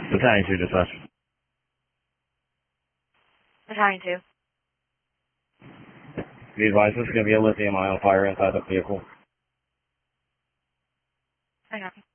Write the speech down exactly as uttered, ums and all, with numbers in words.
Battalion two dispatch. Battalion two. Be advised, this is going to be a lithium ion fire inside the vehicle. I got you.